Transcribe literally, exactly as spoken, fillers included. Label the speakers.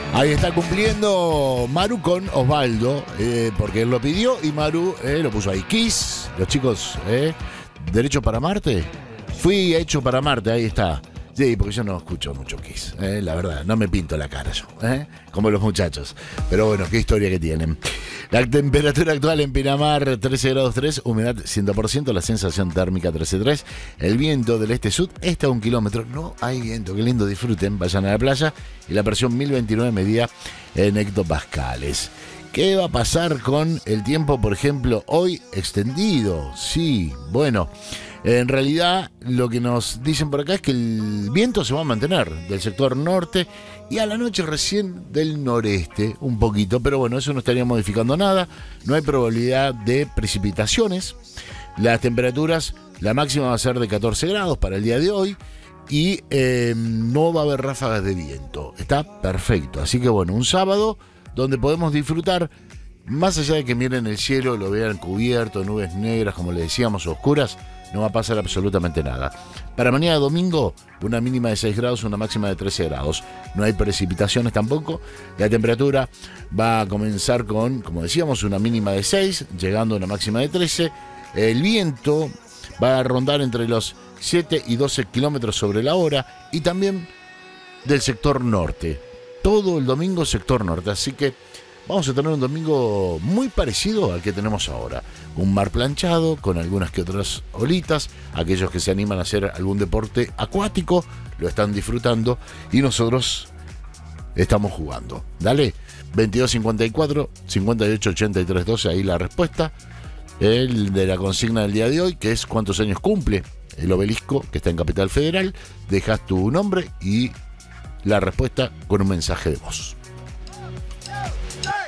Speaker 1: Ahí está cumpliendo Maru con Osvaldo, eh, porque él lo pidió y Maru eh, lo puso ahí. Kiss, los chicos, eh, Derecho para Marte. Fui hecho para Marte, ahí está. Sí, porque yo no escucho mucho Kiss, eh, la verdad, no me pinto la cara yo, eh, como los muchachos. Pero bueno, qué historia que tienen. La temperatura actual en Pinamar, trece grados tres, humedad cien por ciento, la sensación térmica trece coma tres. El viento del este-sud está a un kilómetro. No hay viento, qué lindo, disfruten, vayan a la playa. Y la presión mil veintinueve medida en hectopascales. ¿Qué va a pasar con el tiempo, por ejemplo, hoy extendido? Sí, bueno, en realidad lo que nos dicen por acá es que el viento se va a mantener del sector norte y a la noche recién del noreste, un poquito, pero bueno, eso no estaría modificando nada. No hay probabilidad de precipitaciones. Las temperaturas, la máxima va a ser de catorce grados para el día de hoy. Y eh, no va a haber ráfagas de viento. Está perfecto. Así que bueno, un sábado donde podemos disfrutar, más allá de que miren el cielo, lo vean cubierto, nubes negras, como les decíamos, oscuras, no va a pasar absolutamente nada. Para mañana domingo, una mínima de seis grados, una máxima de trece grados. No hay precipitaciones tampoco. La temperatura va a comenzar con, como decíamos, una mínima de seis, llegando a una máxima de trece. El viento va a rondar entre los siete y doce kilómetros sobre la hora y también del sector norte. Todo el domingo sector norte, así que vamos a tener un domingo muy parecido al que tenemos ahora. Un mar planchado con algunas que otras olitas. Aquellos que se animan a hacer algún deporte acuático lo están disfrutando y nosotros estamos jugando. Dale, veintidós cincuenta y cuatro, cincuenta y ocho ochenta y tres doce, ahí la respuesta. El de la consigna del día de hoy, que es cuántos años cumple el obelisco que está en Capital Federal. Dejas tu nombre y la respuesta con un mensaje de voz.